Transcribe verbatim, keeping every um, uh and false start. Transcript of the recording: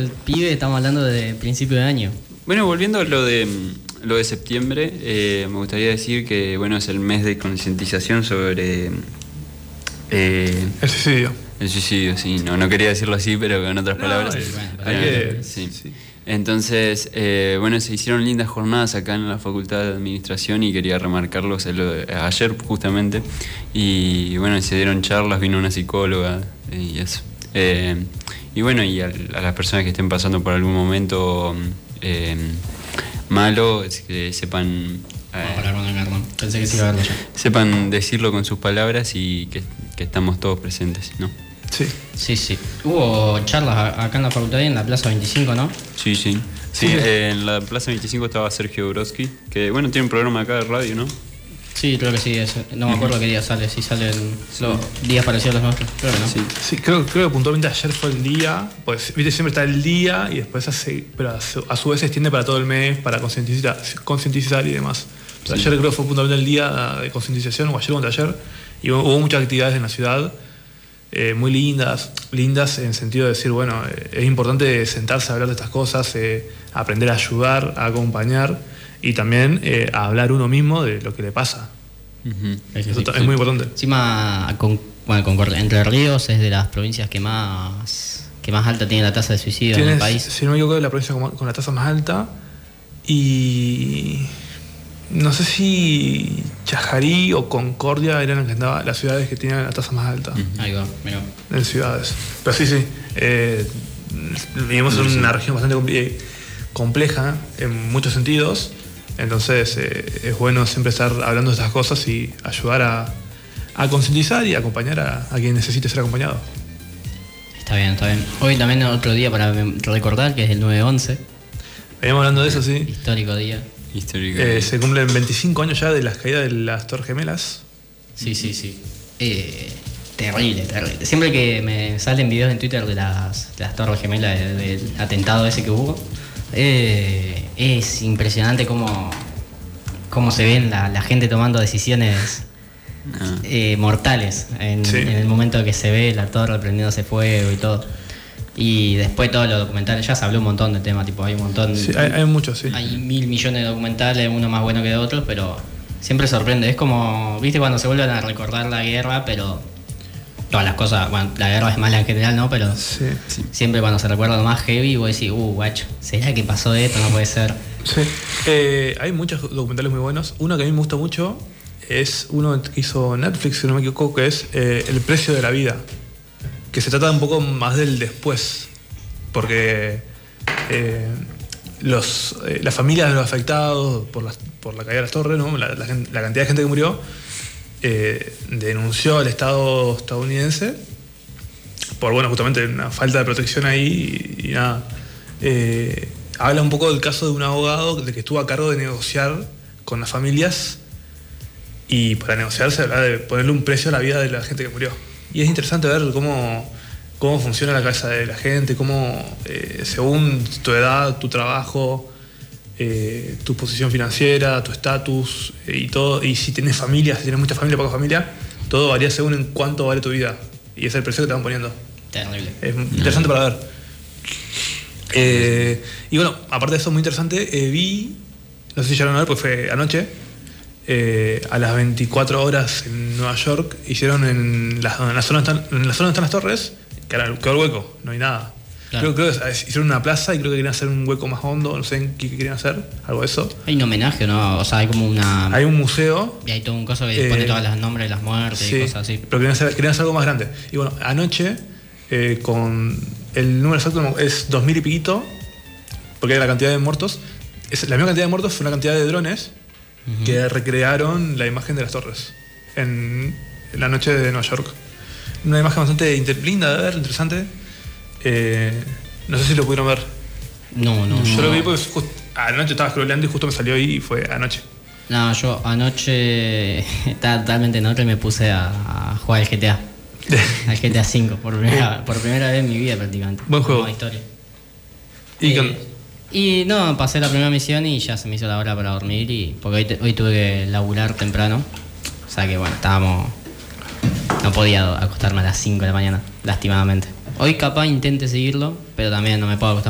pibe, estamos hablando de principio de año. Bueno, volviendo a lo de lo de septiembre, eh, me gustaría decir que bueno, es el mes de concientización sobre eh, el suicidio. El suicidio, sí, no, no quería decirlo así, pero con otras No, palabras. es, bueno, hay que, sí. sí. Entonces, eh, bueno, se hicieron lindas jornadas acá en la Facultad de Administración y quería remarcarlo ayer justamente. Y bueno, se dieron charlas, vino una psicóloga y eso. Eh, y bueno, y a, a las personas que estén pasando por algún momento eh, malo, es que sepan... Eh, Pensé que sí iba a verlo ya. Sepan decirlo con sus palabras y que, que estamos todos presentes, ¿no? Sí. Sí, sí. Hubo charlas acá en la facultad, en la Plaza veinticinco, ¿no? Sí, sí. Sí, sí. Eh, en la Plaza veinticinco estaba Sergio Brodsky, que bueno, tiene un programa acá de radio, ¿no? Sí, creo que sí. Es, no me acuerdo uh-huh. qué día sale, si salen sí. los días parecidos a los nuestros. Creo que no. Sí, sí creo, creo que puntualmente ayer fue el día, pues viste, siempre está el día y después hace, pero a su, a su vez se extiende para todo el mes, para concientizar, concientizar y demás. Sí. Ayer creo que fue puntualmente el día de concientización, o ayer o ayer, y hubo, hubo muchas actividades en la ciudad. Eh, muy lindas, lindas en el sentido de decir, bueno, eh, es importante sentarse a hablar de estas cosas, eh, aprender a ayudar, a acompañar y también eh, a hablar uno mismo de lo que le pasa. Uh-huh. Es, Eso sí, es sí. muy importante. Encima, con, bueno, Concord, Entre Ríos es de las provincias que más que más alta tiene la tasa de suicidio Tienes, en el país. Si no me equivoco, es la provincia con, con la tasa más alta y... No sé si Chajarí o Concordia eran las, las ciudades que tenían la tasa más alta. Uh-huh. Ahí va, mira. En ciudades. Pero sí, sí. Eh, vivimos en una región bastante compleja en muchos sentidos. Entonces eh, es bueno siempre estar hablando de estas cosas y ayudar a, a concientizar y acompañar a, a quien necesite ser acompañado. Está bien, está bien. Hoy también otro día para recordar que es el nueve once. Veníamos hablando de eso, sí. Histórico día. Eh, se cumplen veinticinco años ya de las caídas de las Torres Gemelas. Sí, sí, sí. Eh, terrible, terrible. Siempre que me salen videos en Twitter de las, de las Torres Gemelas, del de atentado ese que hubo, eh, es impresionante cómo, cómo se ven la, la gente tomando decisiones ah. eh, mortales en, sí. en el momento que se ve la torre prendiéndose fuego y todo. Y después todos los documentales, ya se habló un montón de temas, tipo hay un montón. Sí, hay, hay muchos, sí. Hay mil millones de documentales, uno más bueno que otros, pero siempre sorprende. Es como, viste, cuando se vuelven a recordar la guerra, pero todas las cosas, bueno, la guerra es mala en general, ¿no? Pero sí, sí. siempre cuando se recuerda lo más heavy, vos decís, uh, guacho, ¿será que pasó esto? No puede ser. Sí, eh, hay muchos documentales muy buenos. Uno que a mí me gusta mucho es uno que hizo Netflix, si no me equivoco, que es eh, El precio de la vida. Que se trata un poco más del después, porque eh, los, eh, las familias de los afectados por la, por la caída de las torres, ¿no? la, la, la cantidad de gente que murió, eh, denunció al Estado estadounidense por, bueno, justamente una falta de protección ahí y, y nada. Eh, habla un poco del caso de un abogado de que estuvo a cargo de negociar con las familias y para negociar se habla de ponerle un precio a la vida de la gente que murió. Y es interesante ver cómo, cómo funciona la cabeza de la gente, cómo eh, según tu edad, tu trabajo, eh, tu posición financiera, tu estatus eh, y todo, y si tienes familia, si tienes mucha familia o poca familia, todo varía según en cuánto vale tu vida. Y es el precio que te van poniendo. Terrible. Es interesante no. para ver. Eh, y bueno, aparte de eso, muy interesante, eh, vi, no sé si ya lo van a ver, porque fue anoche, Eh, a las veinticuatro horas en Nueva York hicieron en la, en la zona están, en la zona donde están las torres, que era, quedó el hueco, no hay nada. Claro. Creo, creo que hicieron una plaza y creo que querían hacer un hueco más hondo, no sé qué, qué querían hacer, algo de eso. Hay un homenaje, ¿no? O sea, hay como una... Hay un museo. Y hay todo un coso que eh, pone todos los nombres de las muertes sí, y cosas así. Pero querían hacer, querían hacer algo más grande. Y bueno, anoche, eh, con el número exacto es dos mil y piquito, porque la cantidad de muertos, es, la misma cantidad de muertos fue una cantidad de drones uh-huh. que recrearon la imagen de las torres en, en la noche de Nueva York. Una imagen bastante linda de ver, interesante. Eh, no sé si lo pudieron ver. No, no. Yo no. lo vi porque just, anoche estaba scrolleando y justo me salió ahí y fue anoche. No, yo anoche estaba totalmente en otra y me puse a, a jugar al G T A. Al G T A cinco, por primera, por primera vez en mi vida prácticamente. Buen juego. Como historia. ¿Y, eh, y no, pasé la primera misión y ya se me hizo la hora para dormir. Y porque hoy, te, hoy tuve que laburar temprano. O sea que bueno, estábamos... No podía acostarme a las cinco de la mañana, lastimadamente. Hoy capaz intente seguirlo, pero también no me puedo acostar